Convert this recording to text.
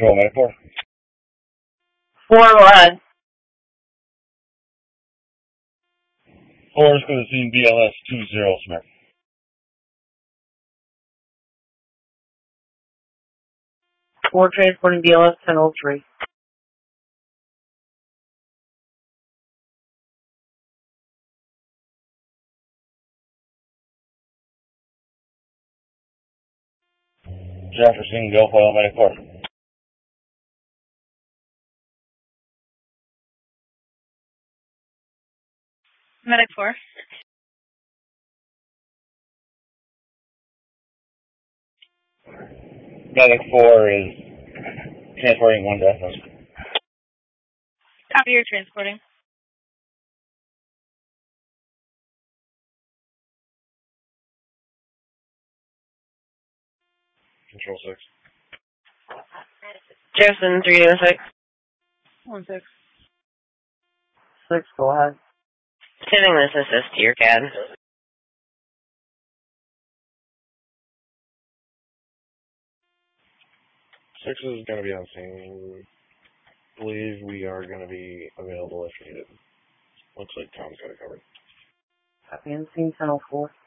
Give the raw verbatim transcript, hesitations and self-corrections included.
Control, Medic four. Four, go ahead. Four is for the scene, B L S two zero, Smith. Four transporting B L S ten oh three. Jefferson, go file, Medic four. Medic four. Medic four is transporting one death. Copy, you're transporting. Control six. Jefferson, three to six. One six. Six, go ahead. Sending this assist to your C A D. Six is going to be on scene. I believe we are going to be available if needed. Looks like Tom's got it covered. Copy on scene ten oh four.